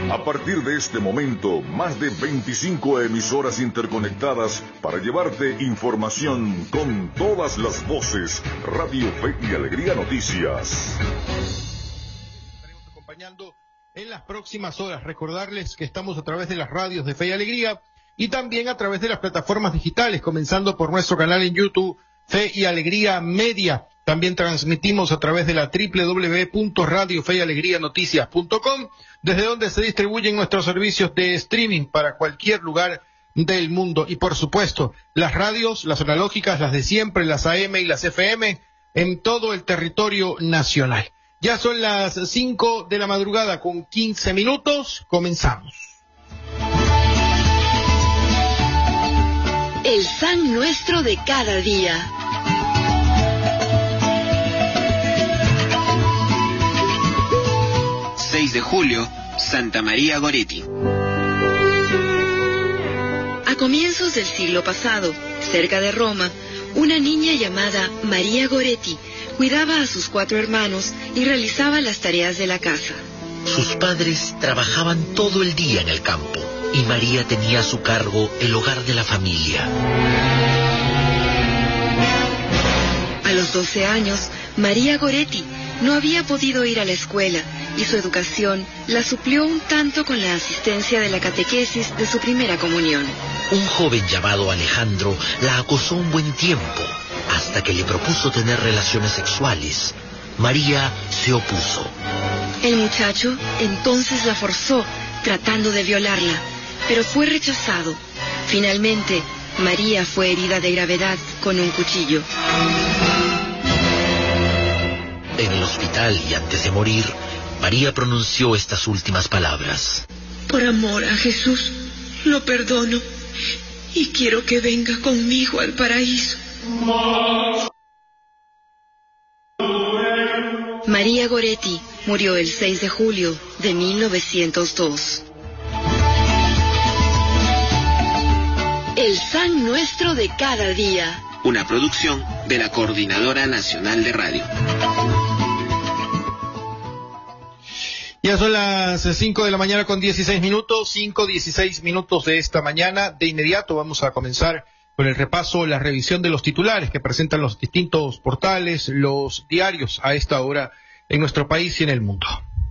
A partir de este momento, más de 25 emisoras interconectadas para llevarte información con todas las voces. Radio Fe y Alegría Noticias. Estaremos acompañando en las próximas horas. Recordarles que estamos a través de las radios de Fe y Alegría y también a través de las plataformas digitales, comenzando por nuestro canal en YouTube, Fe y Alegría Media. También transmitimos a través de la www.radiofeyalegrianoticias.com, desde donde se distribuyen nuestros servicios de streaming para cualquier lugar del mundo. Y por supuesto, las radios, las analógicas, las de siempre, las AM y las FM, en todo el territorio nacional. Ya son las 5 de la madrugada con 15 minutos. Comenzamos. El San Nuestro de cada día. De julio, Santa María Goretti. A comienzos del siglo pasado, cerca de Roma, una niña llamada María Goretti cuidaba a sus 4 hermanos y realizaba las tareas de la casa. Sus padres trabajaban todo el día en el campo y María tenía a su cargo el hogar de la familia. A los 12 años, María Goretti no había podido ir a la escuela y su educación la suplió un tanto con la asistencia de la catequesis de su primera comunión. Un joven llamado Alejandro la acosó un buen tiempo, hasta que le propuso tener relaciones sexuales. María se opuso. El muchacho entonces la forzó, tratando de violarla, pero fue rechazado. Finalmente, María fue herida de gravedad con un cuchillo. En el hospital y antes de morir, María pronunció estas últimas palabras. Por amor a Jesús, lo perdono y quiero que venga conmigo al paraíso. María Goretti murió el 6 de julio de 1902. El San Nuestro de cada día. Una producción de la Coordinadora Nacional de Radio. Ya son las 5 de la mañana con 16 minutos, 5:16 minutos de esta mañana. De inmediato vamos a comenzar con el repaso, la revisión de los titulares que presentan los distintos portales, los diarios a esta hora en nuestro país y en el mundo.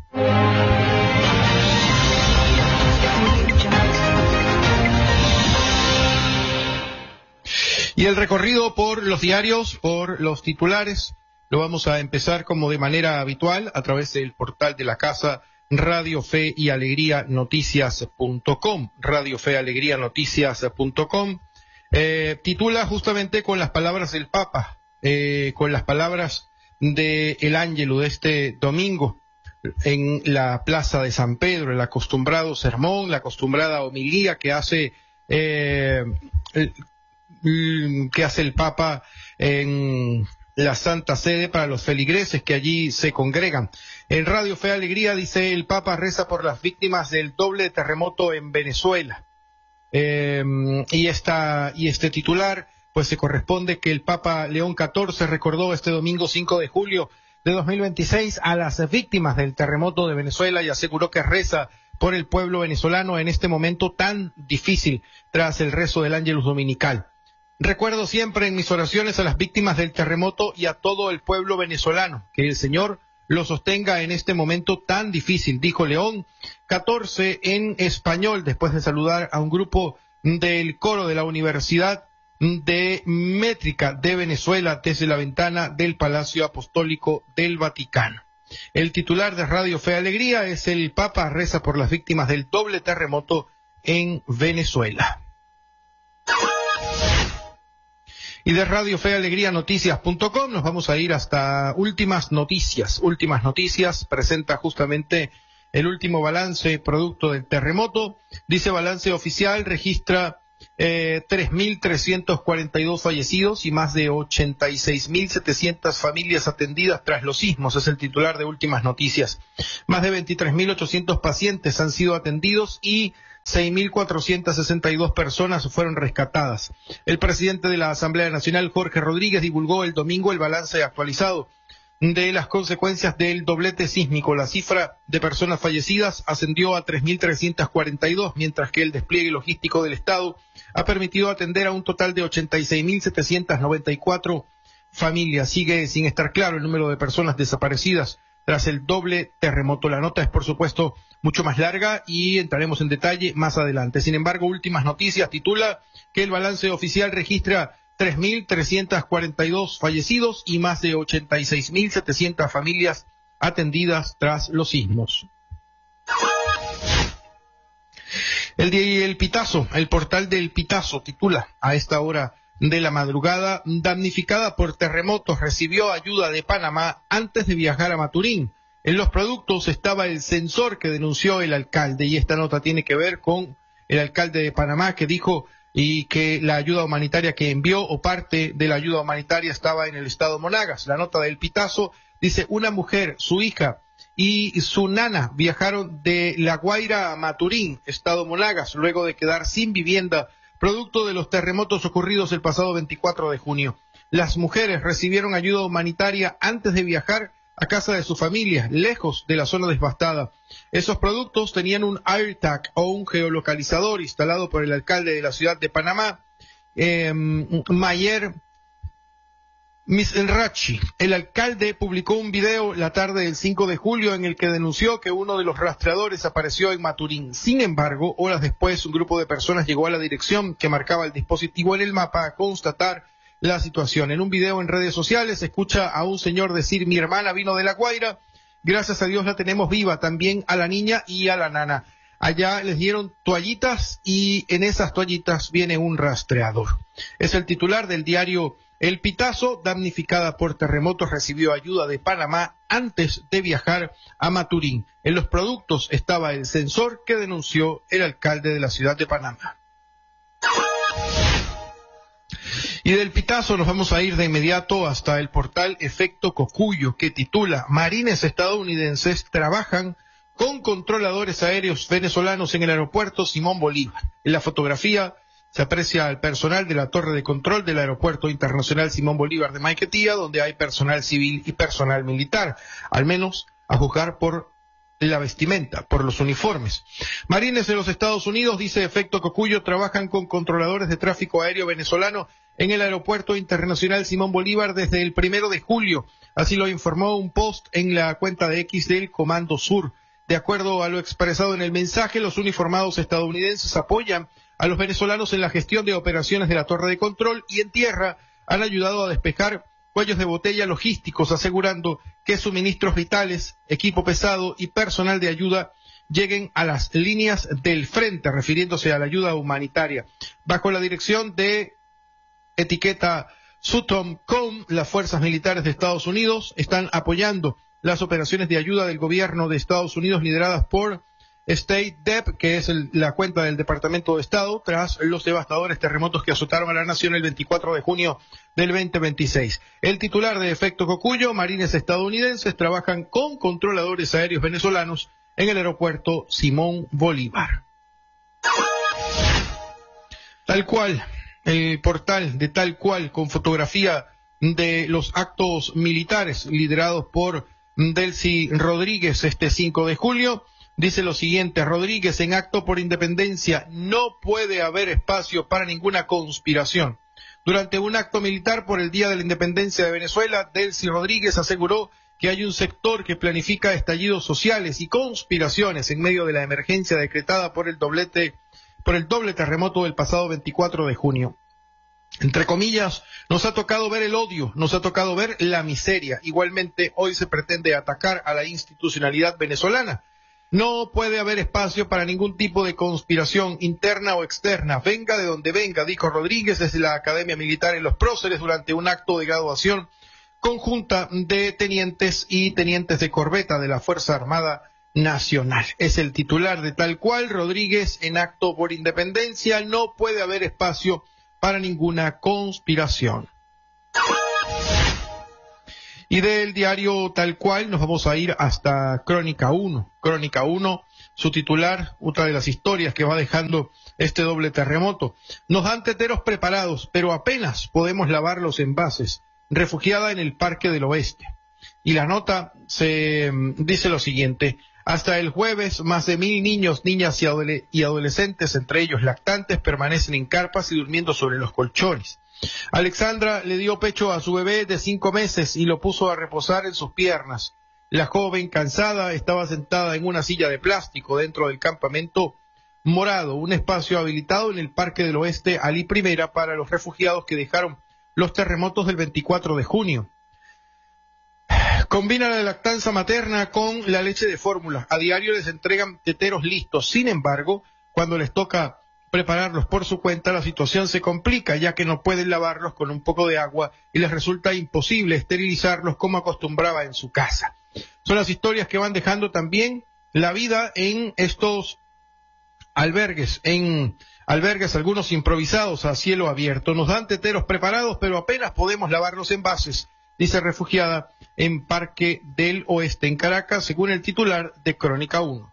Y el recorrido por los diarios, por los titulares, lo vamos a empezar como de manera habitual a través del portal de la casa Radio Fe y Alegría Noticias.com, Radio Fe y Alegría Noticias.com. Titula justamente con las palabras del Papa, con las palabras de el Ángelo de este domingo en la Plaza de San Pedro, el acostumbrado sermón, la acostumbrada homilía que hace el Papa en la Santa Sede para los feligreses que allí se congregan. En Radio Fe y Alegría dice: el Papa reza por las víctimas del doble terremoto en Venezuela. Y este titular pues se corresponde que el Papa León XIV recordó este domingo 5 de julio de 2026 a las víctimas del terremoto de Venezuela y aseguró que reza por el pueblo venezolano en este momento tan difícil tras el rezo del Ángelus Dominical. Recuerdo siempre en mis oraciones a las víctimas del terremoto y a todo el pueblo venezolano. Que el Señor lo sostenga en este momento tan difícil, dijo León XIV en español, después de saludar a un grupo del coro de la Universidad de Métrica de Venezuela desde la ventana del Palacio Apostólico del Vaticano. El titular de Radio Fe y Alegría es: el Papa reza por las víctimas del doble terremoto en Venezuela. Y de Radio Fe y Alegría Noticias.com nos vamos a ir hasta Últimas Noticias. Últimas Noticias presenta justamente el último balance producto del terremoto. Dice: balance oficial registra 3.342 fallecidos y más de 86.700 familias atendidas tras los sismos. Es el titular de Últimas Noticias. Más de 23.800 pacientes han sido atendidos y 6.462 personas fueron rescatadas. El presidente de la Asamblea Nacional, Jorge Rodríguez, divulgó el domingo el balance actualizado de las consecuencias del doblete sísmico. La cifra de personas fallecidas ascendió a 3.342, mientras que el despliegue logístico del Estado ha permitido atender a un total de 86.794 familias. Sigue sin estar claro el número de personas desaparecidas tras el doble terremoto. La nota es, por supuesto, mucho más larga y entraremos en detalle más adelante. Sin embargo, Últimas Noticias titula que el balance oficial registra 3.342 fallecidos y más de 86.700 familias atendidas tras los sismos. El Pitazo, el portal del Pitazo titula a esta hora de la madrugada: damnificada por terremotos, recibió ayuda de Panamá antes de viajar a Maturín. En los productos estaba el sensor que denunció el alcalde, y esta nota tiene que ver con el alcalde de Panamá, que dijo y que la ayuda humanitaria que envió o parte de la ayuda humanitaria estaba en el estado Monagas. La nota del Pitazo dice: una mujer, su hija y su nana viajaron de La Guaira a Maturín, estado Monagas, luego de quedar sin vivienda producto de los terremotos ocurridos el pasado 24 de junio. Las mujeres recibieron ayuda humanitaria antes de viajar a casa de su familia, lejos de la zona devastada. Esos productos tenían un AirTag o un geolocalizador instalado por el alcalde de la ciudad de Panamá, Mayer Misrachi. El alcalde publicó un video la tarde del 5 de julio en el que denunció que uno de los rastreadores apareció en Maturín. Sin embargo, horas después, un grupo de personas llegó a la dirección que marcaba el dispositivo en el mapa a constatar la situación. En un video en redes sociales se escucha a un señor decir: mi hermana vino de La Guaira, gracias a Dios la tenemos viva, también a la niña y a la nana. Allá les dieron toallitas y en esas toallitas viene un rastreador. Es el titular del diario El Pitazo: damnificada por terremotos, recibió ayuda de Panamá antes de viajar a Maturín. En los productos estaba el sensor que denunció el alcalde de la ciudad de Panamá. Y del Pitazo nos vamos a ir de inmediato hasta el portal Efecto Cocuyo, que titula: marines estadounidenses trabajan con controladores aéreos venezolanos en el aeropuerto Simón Bolívar. En la fotografía se aprecia al personal de la torre de control del Aeropuerto Internacional Simón Bolívar de Maiquetía, donde hay personal civil y personal militar, al menos a juzgar por la vestimenta, por los uniformes. Marines de los Estados Unidos, dice Efecto Cocuyo, trabajan con controladores de tráfico aéreo venezolano en el Aeropuerto Internacional Simón Bolívar desde el 1 de julio. Así lo informó un post en la cuenta de X del Comando Sur. De acuerdo a lo expresado en el mensaje, los uniformados estadounidenses apoyan a los venezolanos en la gestión de operaciones de la torre de control y en tierra han ayudado a despejar cuellos de botella logísticos, asegurando que suministros vitales, equipo pesado y personal de ayuda lleguen a las líneas del frente, refiriéndose a la ayuda humanitaria. Bajo la dirección de etiqueta SUTOMCOM, las fuerzas militares de Estados Unidos están apoyando las operaciones de ayuda del gobierno de Estados Unidos lideradas por State Dep, que es la cuenta del Departamento de Estado, tras los devastadores terremotos que azotaron a la nación el 24 de junio del 2026. El titular de Efecto Cocuyo: marines estadounidenses trabajan con controladores aéreos venezolanos en el aeropuerto Simón Bolívar. Tal cual, el portal de Tal Cual, con fotografía de los actos militares liderados por Delcy Rodríguez este 5 de julio, dice lo siguiente: Rodríguez, en acto por independencia, no puede haber espacio para ninguna conspiración. Durante un acto militar por el Día de la Independencia de Venezuela, Delcy Rodríguez aseguró que hay un sector que planifica estallidos sociales y conspiraciones en medio de la emergencia decretada por el doble terremoto del pasado 24 de junio. Entre comillas, nos ha tocado ver el odio, nos ha tocado ver la miseria. Igualmente, hoy se pretende atacar a la institucionalidad venezolana. No puede haber espacio para ningún tipo de conspiración interna o externa, venga de donde venga, dijo Rodríguez desde la Academia Militar en Los Próceres durante un acto de graduación conjunta de tenientes y tenientes de corbeta de la Fuerza Armada Nacional. Es el titular de Tal Cual: Rodríguez, en acto por independencia, no puede haber espacio para ninguna conspiración. Y del diario Tal Cual nos vamos a ir hasta Crónica 1. Crónica 1, su titular, otra de las historias que va dejando este doble terremoto: nos dan teteros preparados, pero apenas podemos lavar los envases. Refugiada en el Parque del Oeste. Y la nota se dice lo siguiente: hasta el jueves, más de 1.000 niños, niñas y adolescentes, entre ellos lactantes, permanecen en carpas y durmiendo sobre los colchones. Alexandra le dio pecho a su bebé de 5 meses y lo puso a reposar en sus piernas. La joven, cansada, estaba sentada en una silla de plástico dentro del campamento morado, un espacio habilitado en el Parque del Oeste Alí I para los refugiados que dejaron los terremotos del 24 de junio. Combina la lactancia materna con la leche de fórmula. A diario les entregan teteros listos. Sin embargo, cuando les toca prepararlos por su cuenta, la situación se complica, ya que no pueden lavarlos con un poco de agua y les resulta imposible esterilizarlos como acostumbraba en su casa. Son las historias que van dejando también la vida en estos albergues, algunos improvisados a cielo abierto. Nos dan teteros preparados, pero apenas podemos lavar los envases, dice refugiada en Parque del Oeste, en Caracas, según el titular de Crónica 1.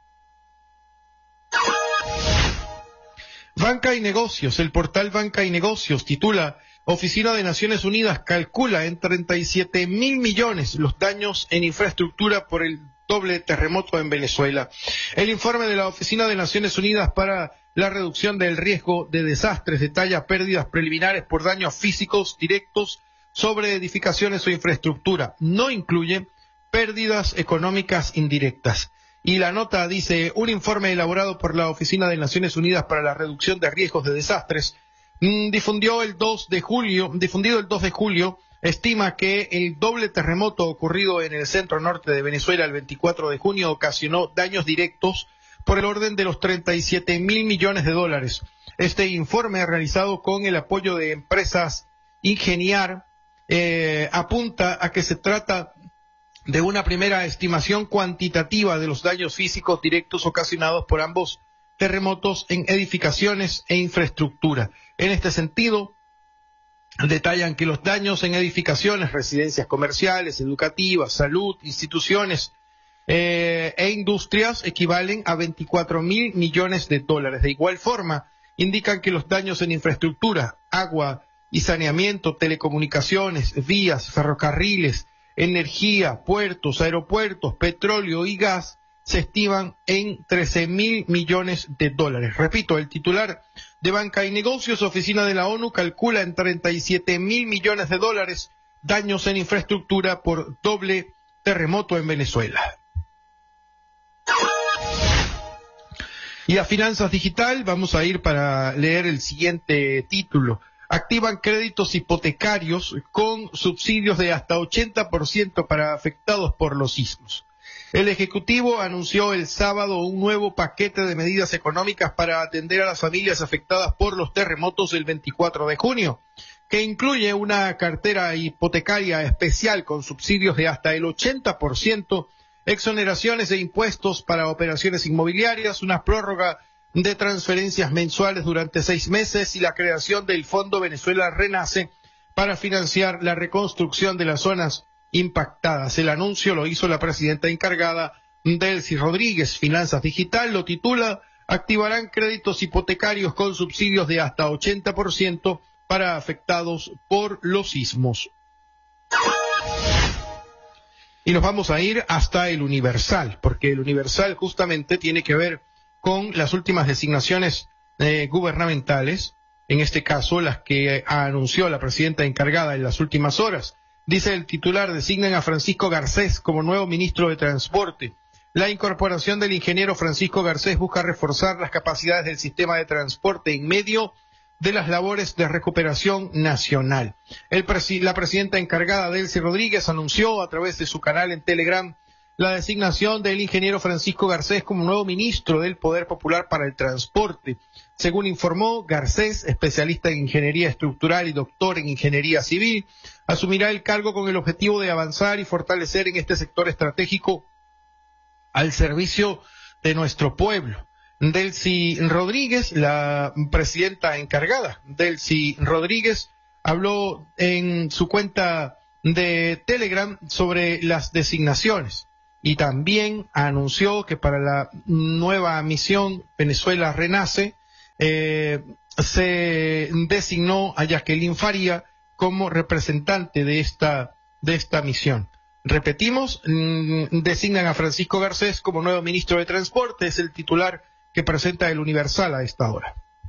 Banca y Negocios, el portal Banca y Negocios titula: Oficina de Naciones Unidas calcula en 37.000 millones los daños en infraestructura por el doble terremoto en Venezuela. El informe de la Oficina de Naciones Unidas para la reducción del riesgo de desastres detalla pérdidas preliminares por daños físicos directos sobre edificaciones o infraestructura. No incluye pérdidas económicas indirectas. Y la nota dice: un informe elaborado por la Oficina de Naciones Unidas para la reducción de riesgos de desastres, difundido el 2 de julio, estima que el doble terremoto ocurrido en el centro norte de Venezuela el 24 de junio ocasionó daños directos por el orden de los 37.000 millones de dólares. Este informe, realizado con el apoyo de empresas Ingeniar, apunta a que se trata de una primera estimación cuantitativa de los daños físicos directos ocasionados por ambos terremotos en edificaciones e infraestructura. En este sentido, detallan que los daños en edificaciones, residencias comerciales, educativas, salud, instituciones e industrias equivalen a 24.000 millones de dólares. De igual forma, indican que los daños en infraestructura, agua y saneamiento, telecomunicaciones, vías, ferrocarriles, energía, puertos, aeropuertos, petróleo y gas se estiman en 13.000 millones de dólares. Repito, el titular de Banca y Negocios, Oficina de la ONU, calcula en 37.000 millones de dólares daños en infraestructura por doble terremoto en Venezuela. Y a Finanzas Digital vamos a ir para leer el siguiente título. Activan créditos hipotecarios con subsidios de hasta 80% para afectados por los sismos. El Ejecutivo anunció el sábado un nuevo paquete de medidas económicas para atender a las familias afectadas por los terremotos del 24 de junio, que incluye una cartera hipotecaria especial con subsidios de hasta el 80%, exoneraciones de impuestos para operaciones inmobiliarias, una prórroga de transferencias mensuales durante 6 meses y la creación del Fondo Venezuela Renace para financiar la reconstrucción de las zonas impactadas. El anuncio lo hizo la presidenta encargada, Delcy Rodríguez. Finanzas Digital lo titula: activarán créditos hipotecarios con subsidios de hasta 80% para afectados por los sismos. Y nos vamos a ir hasta el Universal, porque el Universal justamente tiene que ver con las últimas designaciones gubernamentales, en este caso las que anunció la presidenta encargada en las últimas horas. Dice el titular: designan a Francisco Garcés como nuevo ministro de Transporte. La incorporación del ingeniero Francisco Garcés busca reforzar las capacidades del sistema de transporte en medio de las labores de recuperación nacional. La presidenta encargada, Delcy Rodríguez, anunció a través de su canal en Telegram la designación del ingeniero Francisco Garcés como nuevo ministro del Poder Popular para el Transporte. Según informó, Garcés, especialista en ingeniería estructural y doctor en ingeniería civil, asumirá el cargo con el objetivo de avanzar y fortalecer en este sector estratégico al servicio de nuestro pueblo. Delcy Rodríguez, la presidenta encargada, Delcy Rodríguez, habló en su cuenta de Telegram sobre las designaciones y también anunció que para la nueva misión Venezuela Renace se designó a Jacqueline Faría como representante de esta misión. Repetimos, designan a Francisco Garcés como nuevo ministro de Transporte, es el titular que presenta el Universal a esta hora.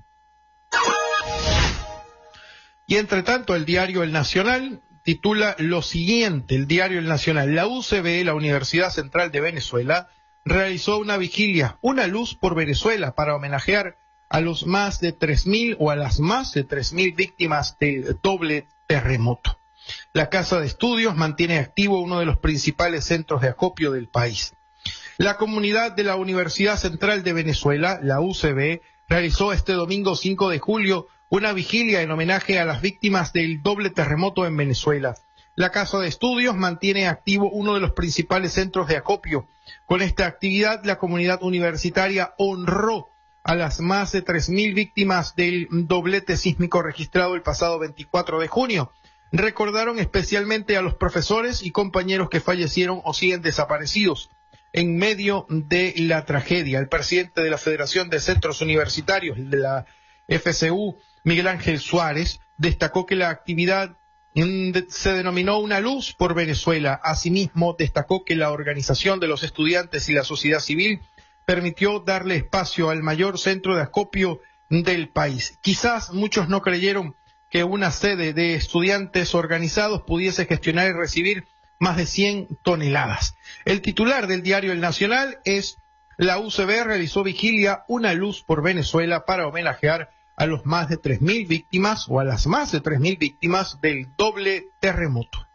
Y entre tanto, el diario El Nacional titula lo siguiente, el diario El Nacional: la UCB, la Universidad Central de Venezuela, realizó una vigilia, una luz por Venezuela, para homenajear a los más de 3.000 o a las más de 3.000 víctimas del doble terremoto. La Casa de Estudios mantiene activo uno de los principales centros de acopio del país. La comunidad de la Universidad Central de Venezuela, la UCB, realizó este domingo 5 de julio una vigilia en homenaje a las víctimas del doble terremoto en Venezuela. La Casa de Estudios mantiene activo uno de los principales centros de acopio. Con esta actividad, la comunidad universitaria honró a las más de 3.000 víctimas del doblete sísmico registrado el pasado 24 de junio. Recordaron especialmente a los profesores y compañeros que fallecieron o siguen desaparecidos en medio de la tragedia. El presidente de la Federación de Centros Universitarios, de la FCU, Miguel Ángel Suárez, destacó que la actividad se denominó Una Luz por Venezuela. Asimismo, destacó que la organización de los estudiantes y la sociedad civil permitió darle espacio al mayor centro de acopio del país. Quizás muchos no creyeron que una sede de estudiantes organizados pudiese gestionar y recibir más de 100 toneladas. El titular del diario El Nacional es: la UCB realizó vigilia Una Luz por Venezuela para homenajear a los más de 3.000 víctimas o a las más de 3.000 víctimas del doble terremoto.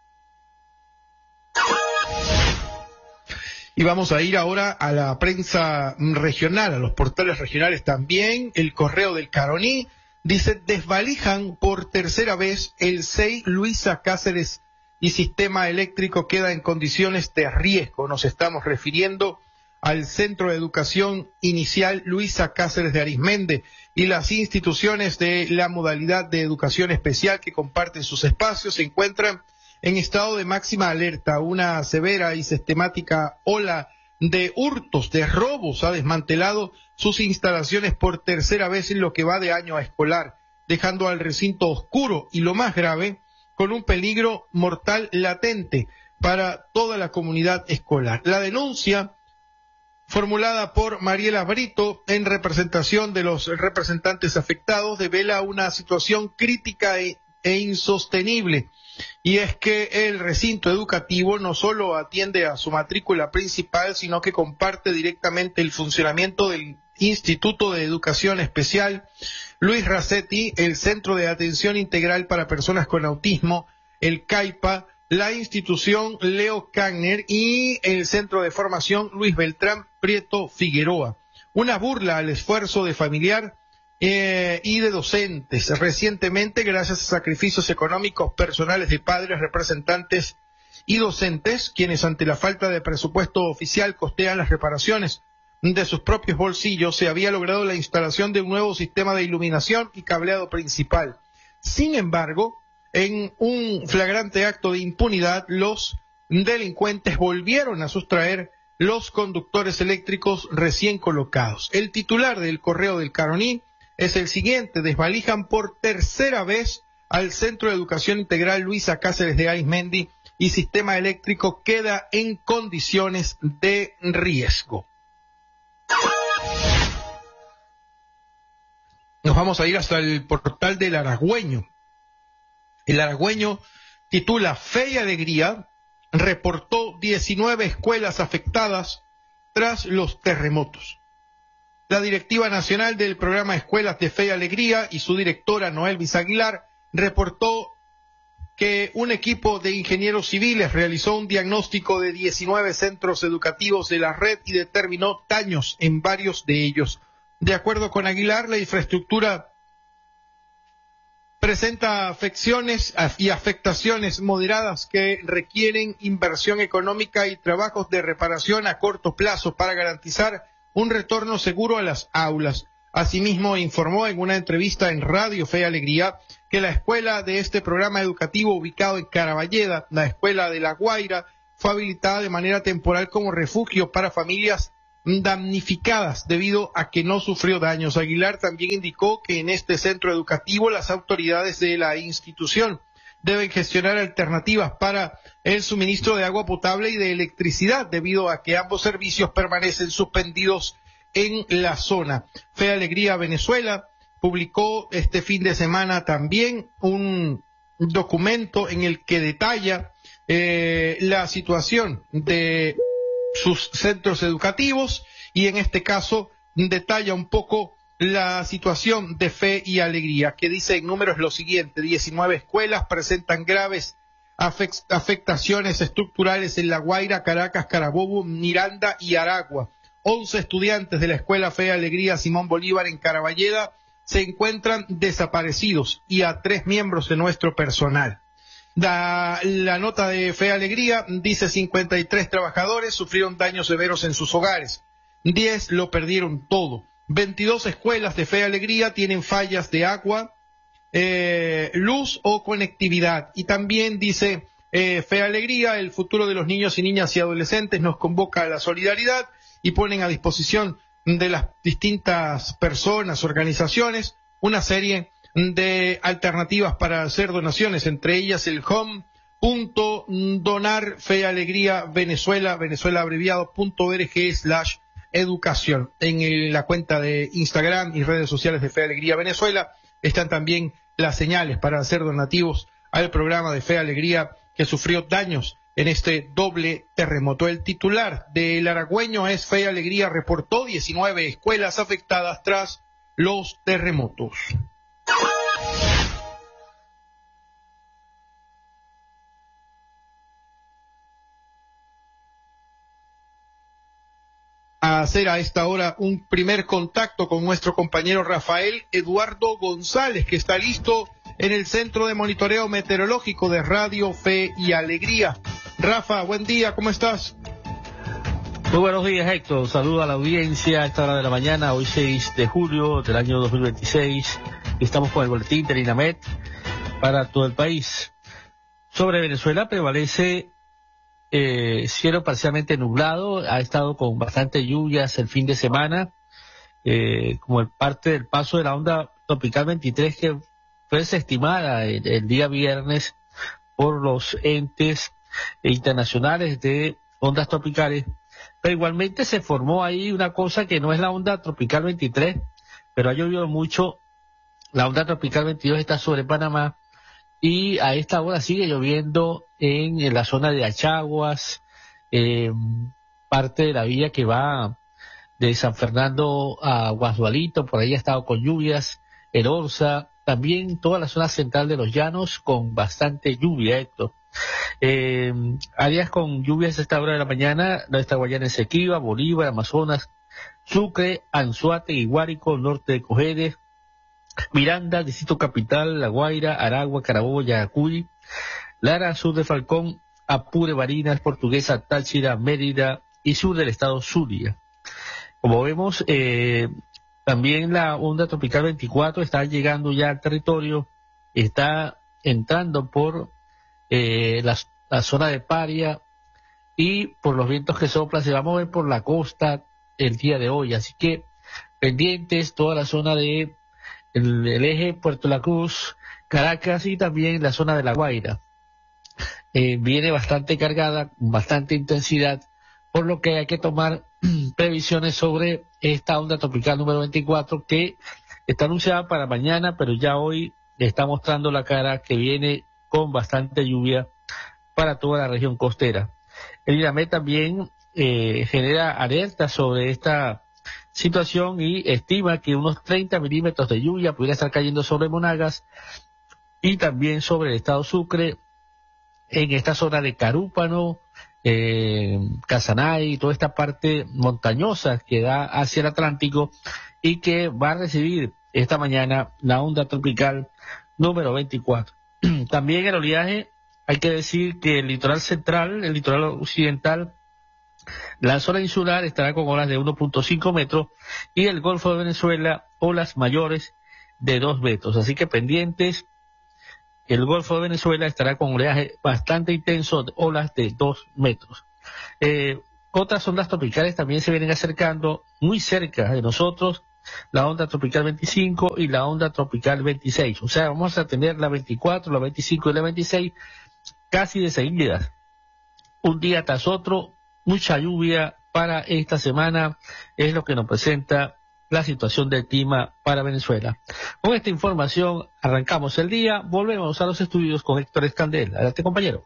Y vamos a ir ahora a la prensa regional, a los portales regionales también. El Correo del Caroní dice: desvalijan por tercera vez el CEI Luisa Cáceres y sistema eléctrico queda en condiciones de riesgo. Nos estamos refiriendo al Centro de Educación Inicial Luisa Cáceres de Arismendi y las instituciones de la modalidad de educación especial que comparten sus espacios se encuentran en estado de máxima alerta. Una severa y sistemática ola de hurtos, de robos, ha desmantelado sus instalaciones por tercera vez en lo que va de año escolar, dejando al recinto oscuro y, lo más grave, con un peligro mortal latente para toda la comunidad escolar. La denuncia, formulada por Mariela Brito en representación de los representantes afectados, devela una situación crítica e insostenible. Y es que el recinto educativo no solo atiende a su matrícula principal, sino que comparte directamente el funcionamiento del Instituto de Educación Especial Luis Racetti, el Centro de Atención Integral para Personas con Autismo, el CAIPA, la institución Leo Kanner y el Centro de Formación Luis Beltrán Prieto Figueroa. Una burla al esfuerzo de familiar y de docentes. Recientemente, gracias a sacrificios económicos personales de padres, representantes y docentes, quienes ante la falta de presupuesto oficial costean las reparaciones de sus propios bolsillos, se había logrado la instalación de un nuevo sistema de iluminación y cableado principal. Sin embargo, en un flagrante acto de impunidad, los delincuentes volvieron a sustraer los conductores eléctricos recién colocados. El titular del Correo del Caroní es el siguiente: desvalijan por tercera vez al Centro de Educación Integral Luisa Cáceres de Arismendi y sistema eléctrico queda en condiciones de riesgo. Nos vamos a ir hasta el portal del Aragüeño. El Aragüeño titula: Fe y Alegría reportó 19 escuelas afectadas tras los terremotos. La directiva nacional del programa Escuelas de Fe y Alegría y su directora Noelvis Aguilar reportó que un equipo de ingenieros civiles realizó un diagnóstico de 19 centros educativos de la red y determinó daños en varios de ellos. De acuerdo con Aguilar, la infraestructura presenta afecciones y afectaciones moderadas que requieren inversión económica y trabajos de reparación a corto plazo para garantizar un retorno seguro a las aulas. Asimismo, informó en una entrevista en Radio Fe y Alegría que la escuela de este programa educativo ubicado en Caraballeda, la escuela de La Guaira, fue habilitada de manera temporal como refugio para familias damnificadas debido a que no sufrió daños. Aguilar también indicó que en este centro educativo las autoridades de la institución deben gestionar alternativas para el suministro de agua potable y de electricidad, debido a que ambos servicios permanecen suspendidos en la zona. Fe Alegría Venezuela publicó este fin de semana también un documento en el que detalla la situación de sus centros educativos y en este caso detalla un poco la situación de Fe y Alegría, que dice en números lo siguiente: 19 escuelas presentan graves afectaciones estructurales en La Guaira, Caracas, Carabobo, Miranda y Aragua. 11 estudiantes de la escuela Fe y Alegría Simón Bolívar en Caraballeda se encuentran desaparecidos y a 3 miembros de nuestro personal. La nota de Fe y Alegría dice 53 trabajadores sufrieron daños severos en sus hogares, 10 lo perdieron todo. 22 escuelas de Fe y Alegría tienen fallas de agua, luz o conectividad. Y también dice Fe y Alegría, el futuro de los niños y niñas y adolescentes nos convoca a la solidaridad, y ponen a disposición de las distintas personas, organizaciones, una serie de alternativas para hacer donaciones, entre ellas el home.donar Fe y Alegría Venezuela, abreviado.org/educación. En la cuenta de Instagram y redes sociales de Fe y Alegría Venezuela están también las señales para hacer donativos al programa de Fe y Alegría que sufrió daños en este doble terremoto. El titular del Aragüeño es: Fe y Alegría reportó 19 escuelas afectadas tras los terremotos. A hacer a esta hora un primer contacto con nuestro compañero Rafael Eduardo González, que está listo en el Centro de Monitoreo Meteorológico de Radio Fe y Alegría. Rafa, buen día, ¿cómo estás? Muy buenos días, Héctor. Saludo a la audiencia a esta hora de la mañana, hoy 6 de julio del año 2026. Estamos con el boletín del INAMET para todo el país. Sobre Venezuela prevalece cielo parcialmente nublado, ha estado con bastante lluvias el fin de semana, como parte del paso de la onda tropical 23 que fue desestimada el día viernes por los entes internacionales de ondas tropicales, pero igualmente se formó ahí una cosa que no es la onda tropical 23, pero ha llovido mucho. La onda tropical 22 está sobre Panamá y a esta hora sigue lloviendo en la zona de Achaguas, parte de la vía que va de San Fernando a Guasdualito, por ahí ha estado con lluvias, el Orza, también toda la zona central de los llanos con bastante lluvia, Héctor. Áreas con lluvias a esta hora de la mañana: nuestra Guayana Esequiba, Bolívar, Amazonas, Sucre, Anzoátegui, Guárico, norte de Cojedes, Miranda, Distrito Capital, La Guaira, Aragua, Carabobo, Yacuy, Lara, sur de Falcón, Apure, Barinas, Portuguesa, Táchira, Mérida y sur del estado Zulia. Como vemos, también la onda tropical 24 está llegando ya al territorio, está entrando por la zona de Paria y por los vientos que soplan se va a mover por la costa el día de hoy, así que pendientes toda la zona de el eje Puerto La Cruz, Caracas y también la zona de La Guaira. Viene bastante cargada, con bastante intensidad, por lo que hay que tomar previsiones sobre esta onda tropical número 24 que está anunciada para mañana, pero ya hoy está mostrando la cara que viene con bastante lluvia para toda la región costera. El INAMET también genera alertas sobre esta situación y estima que unos 30 milímetros de lluvia pudiera estar cayendo sobre Monagas y también sobre el estado Sucre, en esta zona de Carúpano, Casanay, toda esta parte montañosa que da hacia el Atlántico y que va a recibir esta mañana la onda tropical número 24. También el oleaje, hay que decir que el litoral central, el litoral occidental, la zona insular estará con olas de 1.5 metros y el Golfo de Venezuela olas mayores de 2 metros. Así que pendientes, el Golfo de Venezuela estará con oleaje bastante intenso, olas de 2 metros. Otras ondas tropicales también se vienen acercando muy cerca de nosotros, la onda tropical 25 y la onda tropical 26. O sea, vamos a tener la 24, la 25 y la 26 casi de seguidas, un día tras otro. Mucha lluvia para esta semana es lo que nos presenta la situación del clima para Venezuela. Con esta información arrancamos el día. Volvemos a los estudios con Héctor Escandel. Adelante, compañero.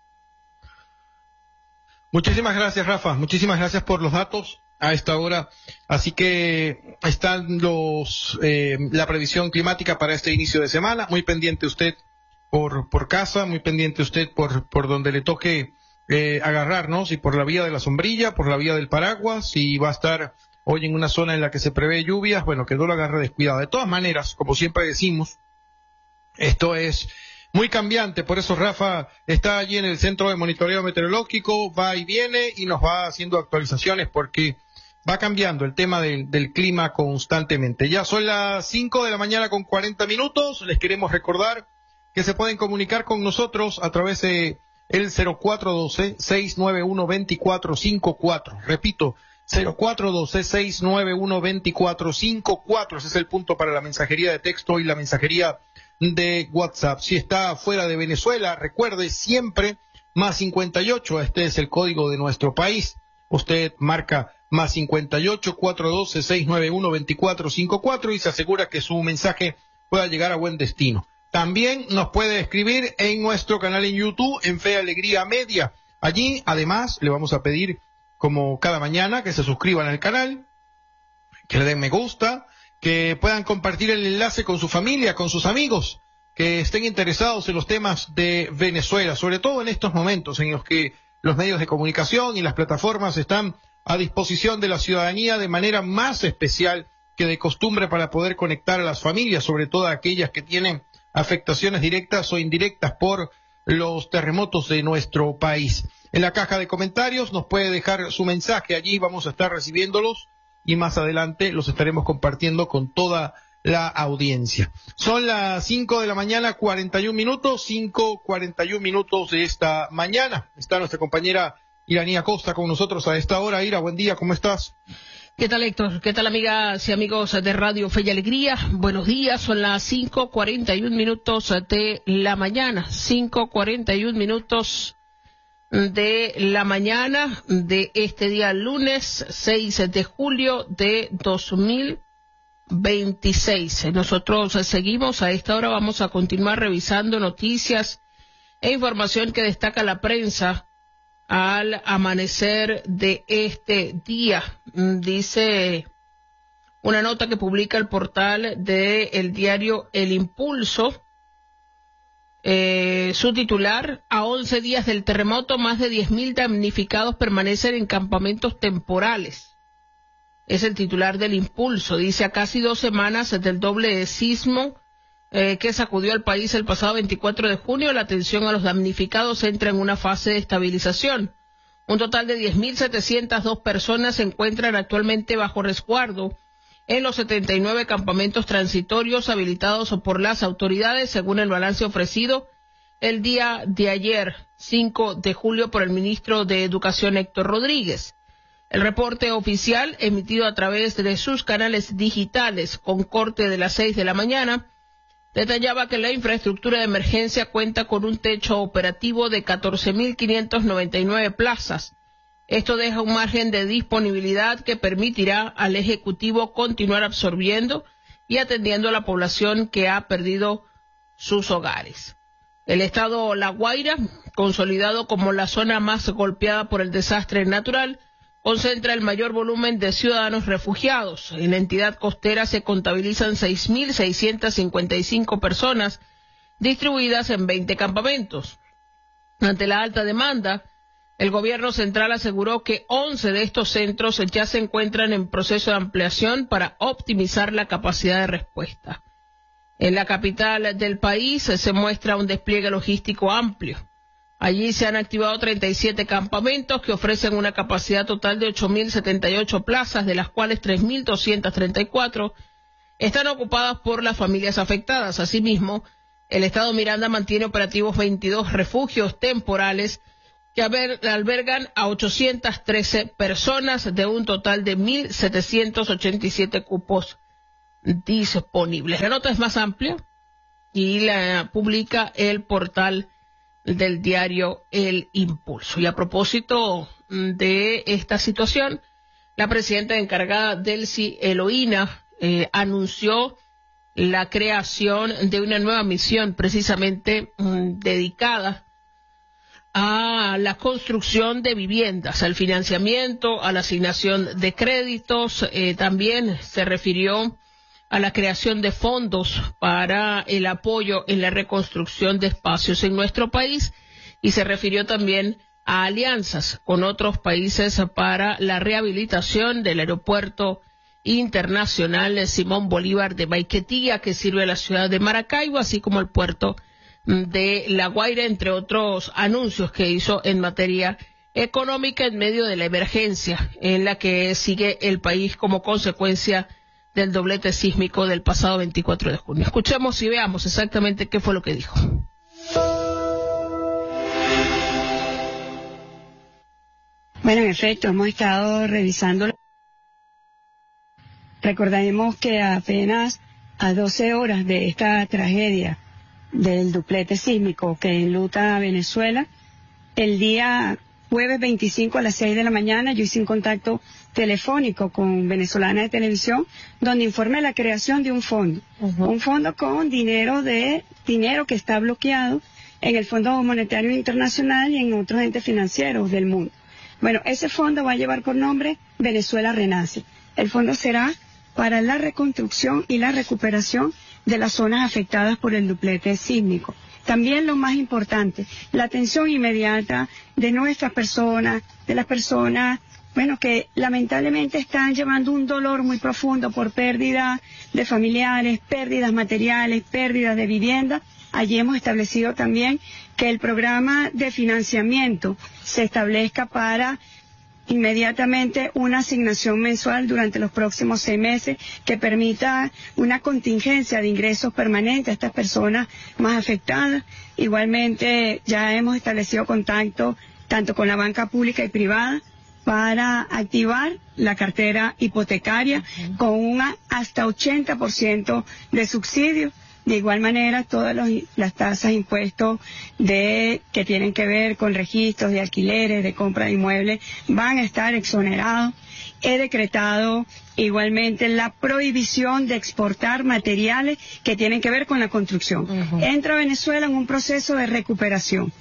Muchísimas gracias, Rafa. Muchísimas gracias por los datos a esta hora. Así que están la previsión climática para este inicio de semana. Muy pendiente usted por casa, muy pendiente usted por donde le toque agarrarnos, y por la vía de la sombrilla, por la vía del paraguas, si va a estar hoy en una zona en la que se prevé lluvias, bueno, que no lo agarre descuidado. De todas maneras, como siempre decimos, esto es muy cambiante, por eso Rafa está allí en el centro de monitoreo meteorológico, va y viene y nos va haciendo actualizaciones porque va cambiando el tema del clima constantemente. Ya son las 5 de la mañana con 40 minutos, les queremos recordar que se pueden comunicar con nosotros a través de el 0412-691-2454. Repito, 0412-691-2454. Ese es el punto para la mensajería de texto y la mensajería de WhatsApp. Si está fuera de Venezuela, recuerde siempre más 58. Este es el código de nuestro país. Usted marca más 58-412-691-2454 y se asegura que su mensaje pueda llegar a buen destino. También nos puede escribir en nuestro canal en YouTube, en Fe Alegría Media. Allí, además, le vamos a pedir, como cada mañana, que se suscriban al canal, que le den me gusta, que puedan compartir el enlace con su familia, con sus amigos, que estén interesados en los temas de Venezuela, sobre todo en estos momentos en los que los medios de comunicación y las plataformas están a disposición de la ciudadanía de manera más especial que de costumbre para poder conectar a las familias, sobre todo a aquellas que tienen afectaciones directas o indirectas por los terremotos de nuestro país. En la caja de comentarios nos puede dejar su mensaje, allí vamos a estar recibiéndolos y más adelante los estaremos compartiendo con toda la audiencia. Son las 5 de la mañana, 41 minutos, 5:41 de esta mañana. Está nuestra compañera Iranía Costa con nosotros a esta hora. Ira, buen día, ¿cómo estás? ¿Qué tal, Héctor? ¿Qué tal, amigas y amigos de Radio Fe y Alegría? Buenos días, son las 5:41 de la mañana, 5:41 de la mañana de este día lunes 6 de julio de 2026. Nosotros seguimos a esta hora, vamos a continuar revisando noticias e información que destaca la prensa al amanecer de este día. Dice una nota que publica el portal del diario El Impulso, su titular: a 11 días del terremoto, más de 10.000 damnificados permanecen en campamentos temporales. Es el titular del Impulso. Dice: a casi 2 semanas del doble sismo que sacudió al país el pasado 24 de junio, la atención a los damnificados entra en una fase de estabilización. Un total de 10.702 personas se encuentran actualmente bajo resguardo en los 79 campamentos transitorios habilitados por las autoridades, según el balance ofrecido el día de ayer, 5 de julio, por el ministro de Educación, Héctor Rodríguez. El reporte oficial, emitido a través de sus canales digitales con corte de las 6 de la mañana, detallaba que la infraestructura de emergencia cuenta con un techo operativo de 14.599 plazas. Esto deja un margen de disponibilidad que permitirá al Ejecutivo continuar absorbiendo y atendiendo a la población que ha perdido sus hogares. El estado La Guaira, consolidado como la zona más golpeada por el desastre natural, concentra el mayor volumen de ciudadanos refugiados. En la entidad costera se contabilizan 6.655 personas distribuidas en 20 campamentos. Ante la alta demanda, el gobierno central aseguró que 11 de estos centros ya se encuentran en proceso de ampliación para optimizar la capacidad de respuesta. En la capital del país se muestra un despliegue logístico amplio. Allí se han activado 37 campamentos que ofrecen una capacidad total de 8.078 plazas, de las cuales 3.234 están ocupadas por las familias afectadas. Asimismo, el Estado Miranda mantiene operativos 22 refugios temporales que albergan a 813 personas de un total de 1.787 cupos disponibles. La nota es más amplia y la publica el portal del diario El Impulso. Y a propósito de esta situación, la presidenta encargada Delcy Eloína anunció la creación de una nueva misión precisamente dedicada a la construcción de viviendas, al financiamiento, a la asignación de créditos. También se refirió a la creación de fondos para el apoyo en la reconstrucción de espacios en nuestro país y se refirió también a alianzas con otros países para la rehabilitación del aeropuerto internacional Simón Bolívar de Maiquetía, que sirve a la ciudad de Maracaibo, así como el puerto de La Guaira, entre otros anuncios que hizo en materia económica en medio de la emergencia en la que sigue el país como consecuencia del doblete sísmico del pasado 24 de junio. Escuchemos y veamos exactamente qué fue lo que dijo. Bueno, en efecto, hemos estado revisando. Recordaremos que apenas a 12 horas de esta tragedia del duplete sísmico que enluta a Venezuela, el día jueves 25 a las 6 de la mañana yo hice un contacto telefónico con Venezolana de Televisión, donde informé la creación de un fondo, un fondo con dinero que está bloqueado en el Fondo Monetario Internacional y en otros entes financieros del mundo. Bueno, ese fondo va a llevar por nombre Venezuela Renace. El fondo será para la reconstrucción y la recuperación de las zonas afectadas por el duplete sísmico. También lo más importante, la atención inmediata de nuestras personas, de las personas, bueno, que lamentablemente están llevando un dolor muy profundo por pérdida de familiares, pérdidas materiales, pérdidas de vivienda. Allí hemos establecido también que el programa de financiamiento se establezca para inmediatamente una asignación mensual durante los próximos 6 meses que permita una contingencia de ingresos permanentes a estas personas más afectadas. Igualmente ya hemos establecido contacto tanto con la banca pública y privada para activar la cartera hipotecaria con un hasta 80% de subsidio. De igual manera, todas las tasas de impuestos que tienen que ver con registros de alquileres, de compra de inmuebles, van a estar exonerados. He decretado igualmente la prohibición de exportar materiales que tienen que ver con la construcción. Entra Venezuela en un proceso de recuperación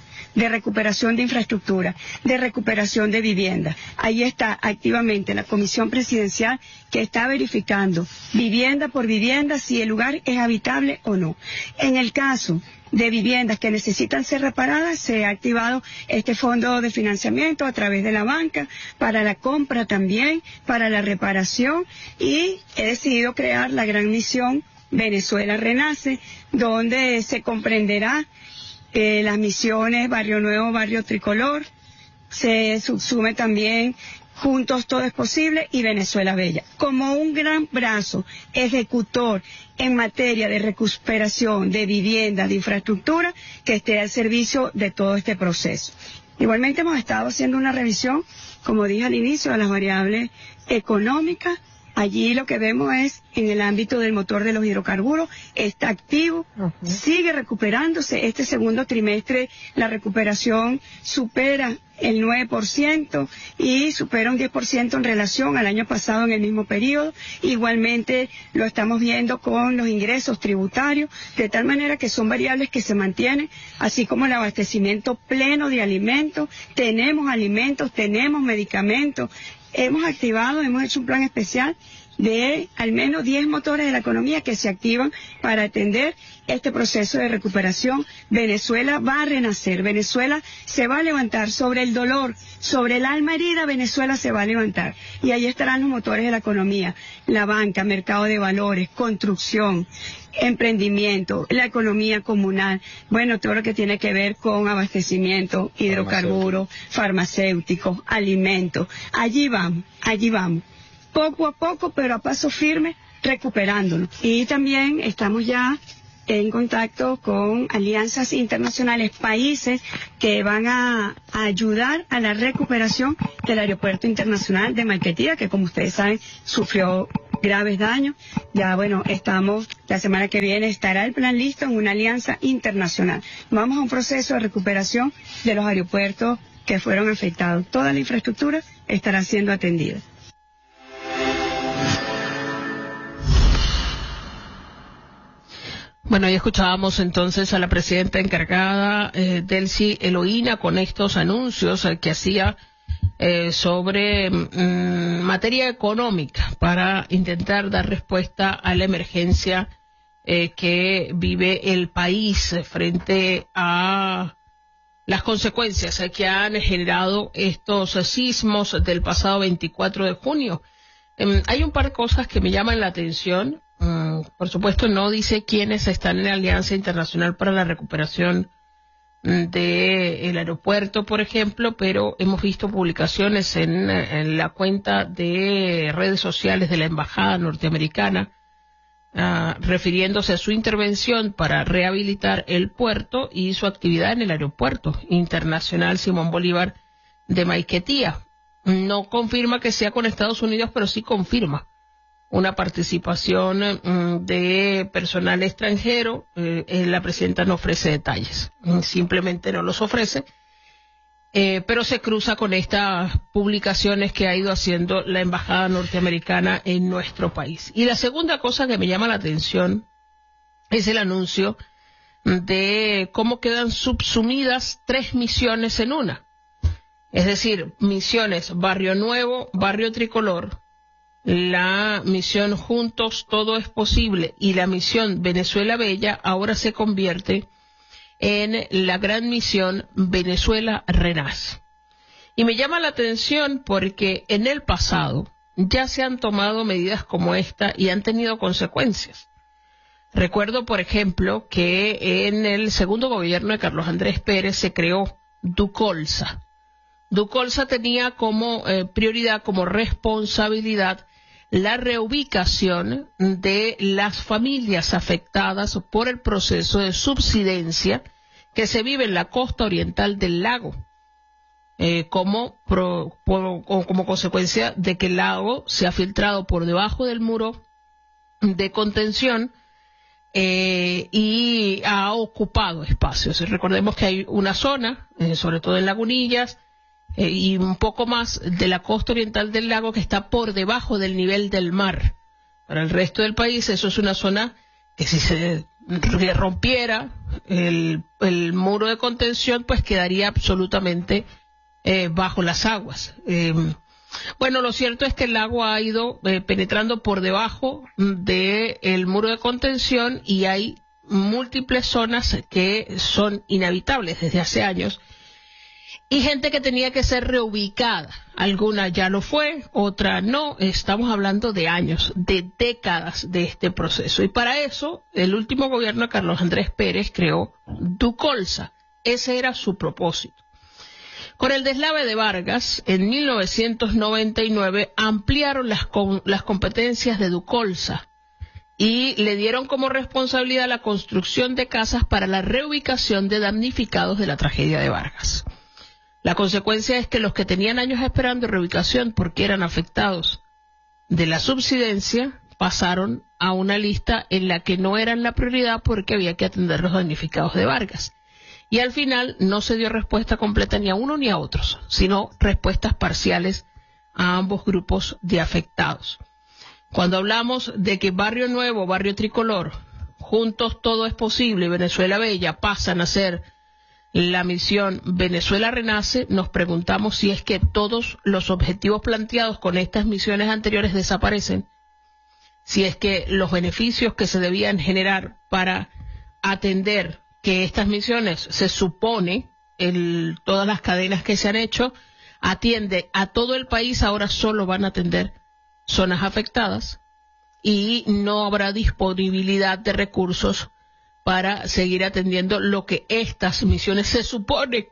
de infraestructura, de recuperación de vivienda. Ahí está activamente la Comisión Presidencial que está verificando vivienda por vivienda si el lugar es habitable o no. En el caso de viviendas que necesitan ser reparadas, se ha activado este fondo de financiamiento a través de la banca para la compra también, para la reparación, y he decidido crear la gran misión Venezuela Renace, donde se comprenderá las misiones Barrio Nuevo, Barrio Tricolor, se subsume también Juntos Todo es Posible y Venezuela Bella, como un gran brazo ejecutor en materia de recuperación de vivienda, de infraestructura, que esté al servicio de todo este proceso. Igualmente hemos estado haciendo una revisión, como dije al inicio, de las variables económicas. Allí lo que vemos es, en el ámbito del motor de los hidrocarburos, está activo, sigue recuperándose. Este segundo trimestre la recuperación supera el 9% y supera un 10% en relación al año pasado en el mismo periodo. Igualmente lo estamos viendo con los ingresos tributarios, de tal manera que son variables que se mantienen, así como el abastecimiento pleno de alimentos. Tenemos alimentos, tenemos medicamentos. Hemos hecho un plan especial de al menos 10 motores de la economía que se activan para atender este proceso de recuperación. Venezuela va a renacer, Venezuela se va a levantar sobre el dolor, sobre el alma herida. Venezuela se va a levantar y ahí estarán los motores de la economía, la banca, mercado de valores, construcción, emprendimiento, la economía comunal, bueno, todo lo que tiene que ver con abastecimiento, hidrocarburos, farmacéuticos, alimentos. Allí vamos, poco a poco, pero a paso firme, recuperándonos. Y también estamos ya en contacto con alianzas internacionales, países que van a ayudar a la recuperación del aeropuerto internacional de Maiquetía, que como ustedes saben sufrió graves daños. Ya, bueno, la semana que viene estará el plan listo en una alianza internacional. Vamos a un proceso de recuperación de los aeropuertos que fueron afectados. Toda la infraestructura estará siendo atendida. Bueno, ya escuchábamos entonces a la presidenta encargada, Delcy Eloína, con estos anuncios que hacía sobre materia económica para intentar dar respuesta a la emergencia que vive el país frente a las consecuencias que han generado estos sismos del pasado 24 de junio. Hay un par de cosas que me llaman la atención. Por supuesto, no dice quiénes están en la Alianza Internacional para la Recuperación del aeropuerto, por ejemplo, pero hemos visto publicaciones en la cuenta de redes sociales de la Embajada norteamericana refiriéndose a su intervención para rehabilitar el puerto y su actividad en el Aeropuerto Internacional Simón Bolívar de Maiquetía. No confirma que sea con Estados Unidos, pero sí confirma una participación de personal extranjero. La presidenta no ofrece detalles, simplemente no los ofrece, pero se cruza con estas publicaciones que ha ido haciendo la embajada norteamericana en nuestro país. Y la segunda cosa que me llama la atención es el anuncio de cómo quedan subsumidas 3 misiones en una. Es decir, misiones Barrio Nuevo, Barrio Tricolor, la misión Juntos Todo es Posible y la misión Venezuela Bella ahora se convierte en la gran misión Venezuela Renace. Y me llama la atención porque en el pasado ya se han tomado medidas como esta y han tenido consecuencias. Recuerdo, por ejemplo, que en el segundo gobierno de Carlos Andrés Pérez se creó Ducolsa. Ducolsa tenía como prioridad, como responsabilidad, la reubicación de las familias afectadas por el proceso de subsidencia que se vive en la costa oriental del lago, como consecuencia de que el lago se ha filtrado por debajo del muro de contención y ha ocupado espacios. Recordemos que hay una zona, sobre todo en Lagunillas, y un poco más de la costa oriental del lago que está por debajo del nivel del mar. Para el resto del país eso es una zona que si se rompiera el muro de contención, pues quedaría absolutamente bajo las aguas. Bueno, lo cierto es que el lago ha ido penetrando por debajo del muro de contención y hay múltiples zonas que son inhabitables desde hace años. Y gente que tenía que ser reubicada. Alguna ya lo fue, otra no. Estamos hablando de años, de décadas de este proceso. Y para eso, el último gobierno de Carlos Andrés Pérez creó Ducolsa. Ese era su propósito. Con el deslave de Vargas, en 1999, ampliaron las competencias de Ducolsa y le dieron como responsabilidad la construcción de casas para la reubicación de damnificados de la tragedia de Vargas. La consecuencia es que los que tenían años esperando reubicación porque eran afectados de la subsidencia pasaron a una lista en la que no eran la prioridad porque había que atender los damnificados de Vargas. Y al final no se dio respuesta completa ni a uno ni a otros, sino respuestas parciales a ambos grupos de afectados. Cuando hablamos de que Barrio Nuevo, Barrio Tricolor, Juntos Todo es Posible y Venezuela Bella pasan a ser la misión Venezuela Renace, nos preguntamos si es que todos los objetivos planteados con estas misiones anteriores desaparecen, si es que los beneficios que se debían generar para atender que estas misiones, se supone, todas las cadenas que se han hecho, atiende a todo el país, ahora solo van a atender zonas afectadas y no habrá disponibilidad de recursos para seguir atendiendo lo que estas misiones se supone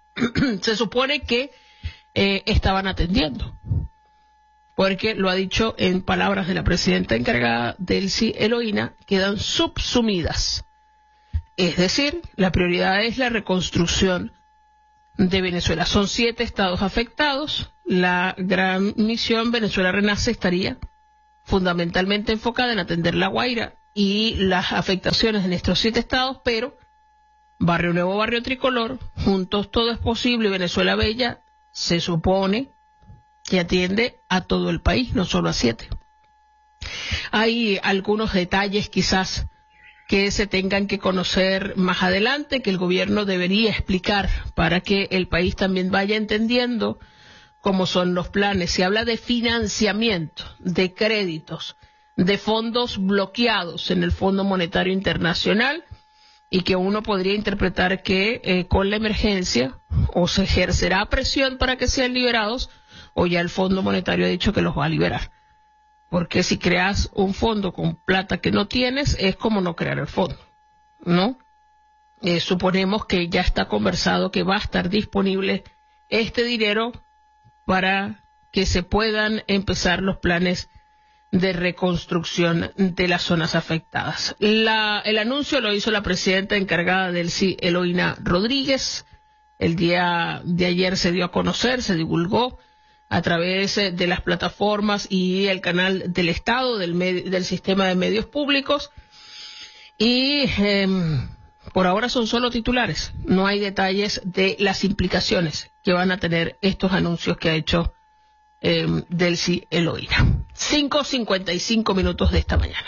que estaban atendiendo. Porque lo ha dicho en palabras de la presidenta encargada, Delcy Eloína, quedan subsumidas. Es decir, la prioridad es la reconstrucción de Venezuela. Son 7 estados afectados. La gran misión Venezuela Renace estaría fundamentalmente enfocada en atender La Guaira y las afectaciones en estos 7 estados, pero Barrio Nuevo, Barrio Tricolor, Juntos Todo es Posible y Venezuela Bella se supone que atiende a todo el país, no solo a 7. Hay algunos detalles quizás que se tengan que conocer más adelante, que el gobierno debería explicar para que el país también vaya entendiendo cómo son los planes. Se habla de financiamiento, de créditos, de fondos bloqueados en el Fondo Monetario Internacional, y que uno podría interpretar que con la emergencia o se ejercerá presión para que sean liberados, o ya el Fondo Monetario ha dicho que los va a liberar. Porque si creas un fondo con plata que no tienes, es como no crear el fondo, ¿no? Suponemos que ya está conversado que va a estar disponible este dinero para que se puedan empezar los planes de reconstrucción de las zonas afectadas. El anuncio lo hizo la presidenta encargada del CI, Eloína Rodríguez. El día de ayer se dio a conocer, se divulgó a través de las plataformas y el canal del Estado, del sistema de medios públicos. Y por ahora son solo titulares. No hay detalles de las implicaciones que van a tener estos anuncios que ha hecho Delcy Eloína. 5:55 de esta mañana.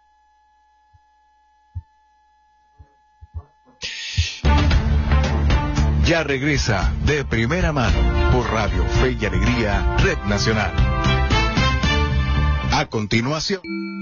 Ya regresa De Primera Mano por Radio Fe y Alegría, Red Nacional. A continuación,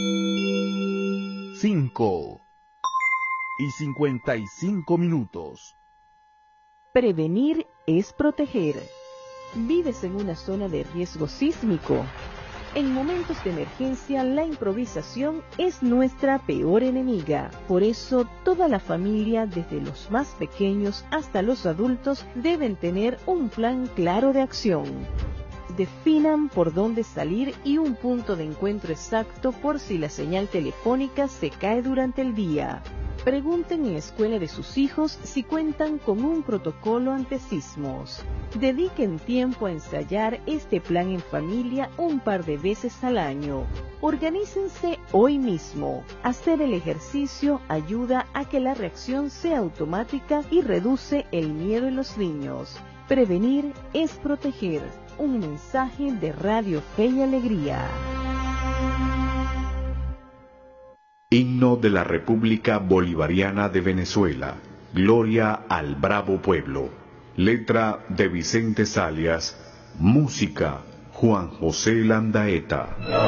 5:55. Prevenir es proteger. ¿Vives en una zona de riesgo sísmico? En momentos de emergencia, la improvisación es nuestra peor enemiga. Por eso, toda la familia, desde los más pequeños hasta los adultos, deben tener un plan claro de acción. Definan por dónde salir y un punto de encuentro exacto por si la señal telefónica se cae durante el día. Pregunten en la escuela de sus hijos si cuentan con un protocolo ante sismos. Dediquen tiempo a ensayar este plan en familia un par de veces al año. Organícense hoy mismo. Hacer el ejercicio ayuda a que la reacción sea automática y reduce el miedo en los niños. Prevenir es proteger. Un mensaje de Radio Fe y Alegría. Himno de la República Bolivariana de Venezuela. Gloria al bravo pueblo. Letra de Vicente Salias. Música Juan José Landaeta.